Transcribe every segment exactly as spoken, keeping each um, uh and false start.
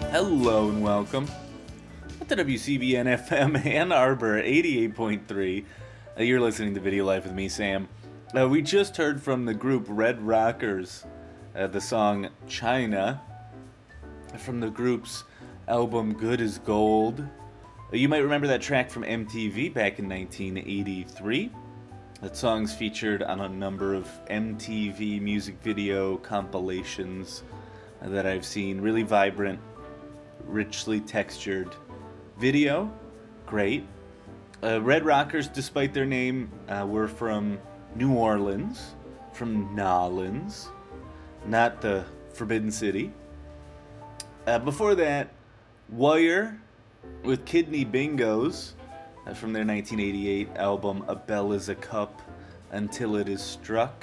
Hello and welcome to W C B N F M Ann Arbor eighty-eight point three. Uh, you're listening to Video Life with me, Sam. Uh, we just heard from the group Red Rockers uh, the song China from the group's album Good as Gold. Uh, you might remember that track from M T V back in nineteen eighty-three. That song's featured on a number of M T V music video compilations uh, that I've seen. Really vibrant, richly textured video. Great. Uh, Red Rockers, despite their name, uh, were from New Orleans, from Nolens, not the Forbidden City. Uh, before that, Wire with Kidney Bingos uh, from their nineteen eighty-eight album A Bell is a Cup Until It Is Struck.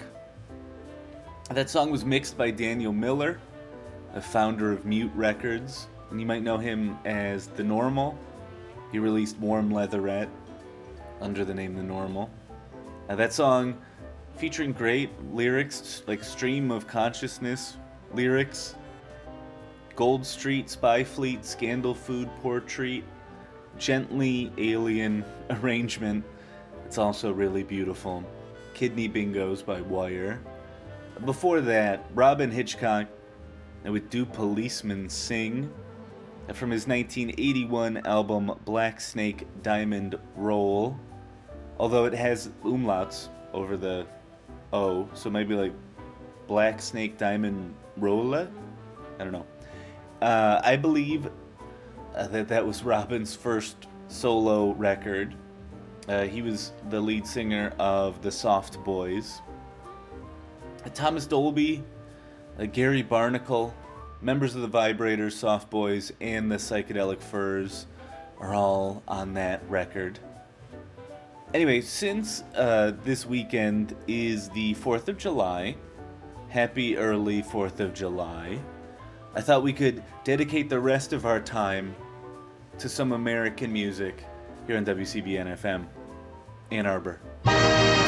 That song was mixed by Daniel Miller, a founder of Mute Records, and you might know him as The Normal. He released Warm Leatherette under the name The Normal. Uh, that song featuring great lyrics, like stream of consciousness lyrics, Gold Street, Spy Fleet, Scandal Food Portrait, gently alien arrangement. It's also really beautiful. Kidney Bingos by Wire. Before that, Robin Hitchcock with Do Policemen Sing from his nineteen eighty-one album Black Snake Diamond Roll, although it has umlauts over the O, so maybe like Black Snake Diamond Rolla? I don't know. Uh, I believe uh, that that was Robin's first solo record. Uh, he was the lead singer of the Soft Boys. Uh, Thomas Dolby, uh, Gary Barnacle, members of the Vibrators, Soft Boys, and the Psychedelic Furs are all on that record. Anyway, since uh, this weekend is the fourth of July, happy early fourth of July, I thought we could dedicate the rest of our time to some American music here on W C B N F M, Ann Arbor.